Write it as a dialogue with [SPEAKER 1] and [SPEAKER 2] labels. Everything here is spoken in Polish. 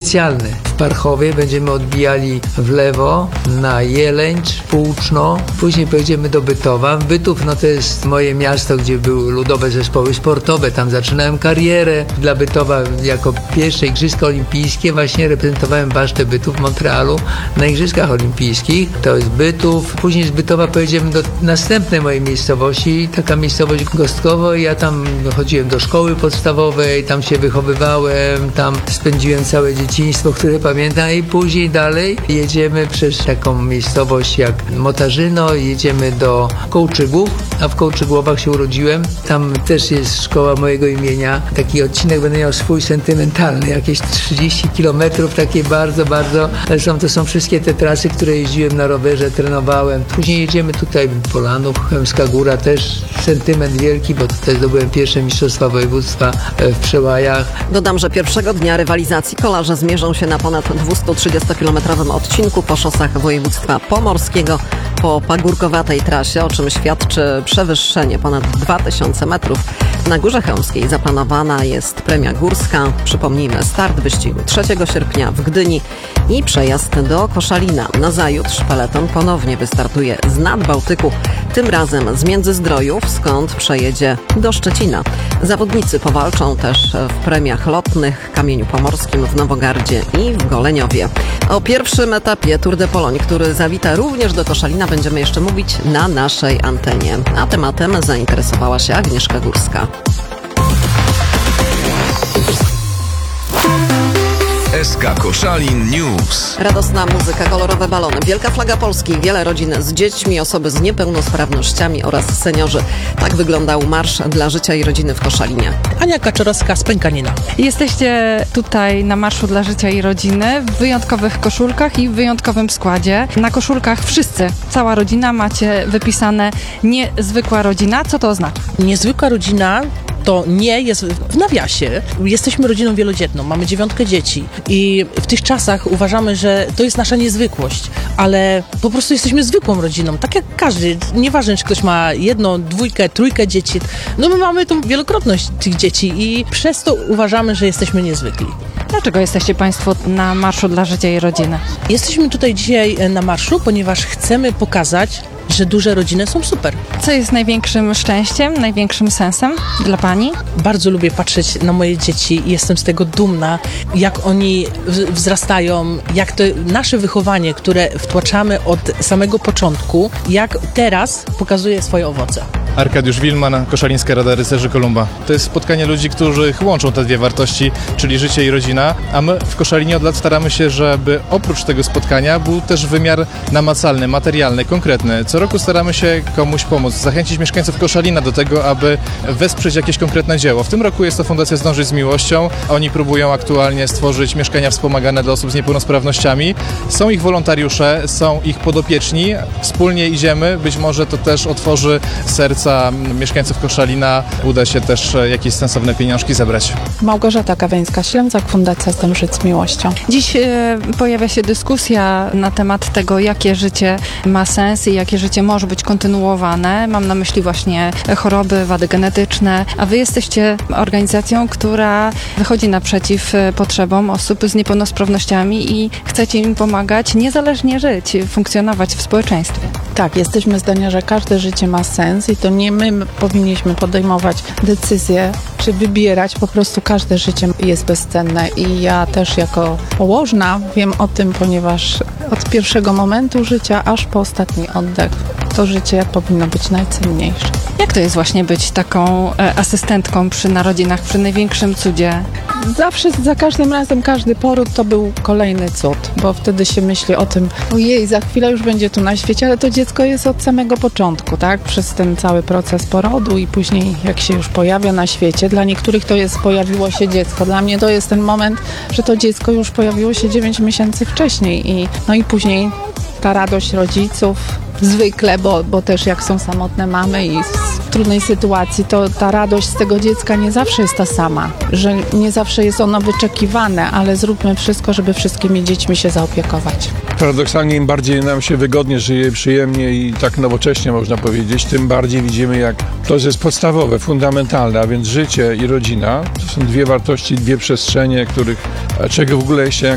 [SPEAKER 1] specjalny. W Parchowie będziemy odbijali w lewo na Jelęcz, Płuczno, później pojedziemy do Bytowa. Bytów to jest moje miasto, gdzie były ludowe zespoły sportowe, tam zaczynałem karierę. Dla Bytowa jako pierwsze Igrzyska Olimpijskie właśnie reprezentowałem Basztę Bytów w Montrealu na Igrzyskach Olimpijskich. To jest Bytów. Później z Bytowa pojedziemy do następnej mojej miejscowości, taka miejscowość Gostkowo. Ja tam chodziłem do szkoły podstawowej, tam się wychowywałem, tam spędziłem całe dzieciństwo, które pamiętam, i później dalej jedziemy przez taką miejscowość jak Motarzyno, jedziemy do Kołczygłów, a w Kołczygłowach się urodziłem. Tam też jest szkoła mojego imienia. Taki odcinek będę miał swój sentymentalny, jakieś 30 kilometrów, takie bardzo, to są wszystkie te trasy, które jeździłem na rowerze, trenowałem. Później jedziemy tutaj Polanów, Chełmska Góra, też sentyment wielki, bo tutaj zdobyłem pierwsze mistrzostwa województwa w Przełajach.
[SPEAKER 2] Dodam, że pierwszego dnia rywalizacji kolarze zmierzą się na ponad 230-kilometrowym odcinku po szosach województwa pomorskiego, po pagórkowatej trasie, o czym świadczy przewyższenie ponad 2000 metrów. Na Górze Chełmskiej zaplanowana jest premia górska. Przypomnijmy, start wyścigu 3 sierpnia w Gdyni i przejazd do Koszalina. Nazajutrz peleton ponownie wystartuje z Nadbałtyku, tym razem z Międzyzdrojów, skąd przejedzie do Szczecina. Zawodnicy powalczą też w premiach lotnych, Kamieniu Pomorskim, w Nowogardzie i w Goleniowie. O pierwszym etapie Tour de Pologne, który zawita również do Koszalina, będziemy jeszcze mówić na naszej antenie. A tematem zainteresowała się Agnieszka Górska.
[SPEAKER 3] SK Koszalin News.
[SPEAKER 2] Radosna muzyka, kolorowe balony, wielka flaga Polski, wiele rodzin z dziećmi, osoby z niepełnosprawnościami oraz seniorzy. Tak wyglądał Marsz dla Życia i Rodziny w Koszalinie.
[SPEAKER 4] Ania Kaczorowska z Pękanina.
[SPEAKER 5] Jesteście tutaj na Marszu dla Życia i Rodziny w wyjątkowych koszulkach i w wyjątkowym składzie. Na koszulkach wszyscy, cała rodzina, macie wypisane niezwykła rodzina. Co to oznacza?
[SPEAKER 4] Niezwykła rodzina to nie jest w nawiasie. Jesteśmy rodziną wielodzietną, mamy 9 dzieci i w tych czasach uważamy, że to jest nasza niezwykłość, ale po prostu jesteśmy zwykłą rodziną, tak jak każdy. Nieważne, czy ktoś ma 1, 2, 3 dzieci, no my mamy tą wielokrotność tych dzieci i przez to uważamy, że jesteśmy niezwykli.
[SPEAKER 5] Dlaczego jesteście Państwo na Marszu dla Życia i Rodziny?
[SPEAKER 4] Jesteśmy tutaj dzisiaj na marszu, ponieważ chcemy pokazać, że duże rodziny są super.
[SPEAKER 5] Co jest największym szczęściem, największym sensem dla Pani?
[SPEAKER 4] Bardzo lubię patrzeć na moje dzieci i jestem z tego dumna, jak oni wzrastają, jak to nasze wychowanie, które wtłaczamy od samego początku, jak teraz pokazuje swoje owoce.
[SPEAKER 6] Arkadiusz Wilman, Koszalińska Rada Rycerzy Kolumba. To jest spotkanie ludzi, którzy łączą te dwie wartości, czyli życie i rodzina, a my w Koszalinie od lat staramy się, żeby oprócz tego spotkania był też wymiar namacalny, materialny, konkretny. Co roku staramy się komuś pomóc, zachęcić mieszkańców Koszalina do tego, aby wesprzeć jakieś konkretne dzieło. W tym roku jest to Fundacja Zdążyć z Miłością. Oni próbują aktualnie stworzyć mieszkania wspomagane dla osób z niepełnosprawnościami. Są ich wolontariusze, są ich podopieczni. Wspólnie idziemy. Być może to też otworzy serca mieszkańców Koszalina. Uda się też jakieś sensowne pieniążki zebrać.
[SPEAKER 7] Małgorzata Kaweńska-Ślęzak, Fundacja Zdążyć z Miłością.
[SPEAKER 5] Dziś pojawia się dyskusja na temat tego, jakie życie ma sens i jakie życie może być kontynuowane. Mam na myśli właśnie choroby, wady genetyczne, a Wy jesteście organizacją, która wychodzi naprzeciw potrzebom osób z niepełnosprawnościami i chcecie im pomagać niezależnie żyć, funkcjonować w społeczeństwie.
[SPEAKER 7] Tak, jesteśmy zdania, że każde życie ma sens i to nie my powinniśmy podejmować decyzje, czy wybierać, po prostu każde życie jest bezcenne i ja też jako położna wiem o tym, ponieważ od pierwszego momentu życia aż po ostatni oddech to życie powinno być najcenniejsze.
[SPEAKER 5] Jak to jest właśnie być taką asystentką przy narodzinach, przy największym cudzie?
[SPEAKER 7] Zawsze, za każdym razem, każdy poród to był kolejny cud, bo wtedy się myśli o tym, ojej, za chwilę już będzie tu na świecie, ale to dziecko jest od samego początku, tak? Przez ten cały proces porodu i później jak się już pojawia na świecie. Dla niektórych to jest, pojawiło się dziecko. Dla mnie to jest ten moment, że to dziecko już pojawiło się 9 miesięcy wcześniej i później ta radość rodziców, zwykle, bo też jak są samotne mamy i w trudnej sytuacji, to ta radość z tego dziecka nie zawsze jest ta sama, że nie zawsze jest ono wyczekiwane, ale zróbmy wszystko, żeby wszystkimi dziećmi się zaopiekować.
[SPEAKER 8] Paradoksalnie im bardziej nam się wygodnie żyje, przyjemnie i tak nowocześnie można powiedzieć, tym bardziej widzimy, jak to jest podstawowe, fundamentalne, a więc życie i rodzina to są dwie wartości, dwie przestrzenie, czego w ogóle jeszcze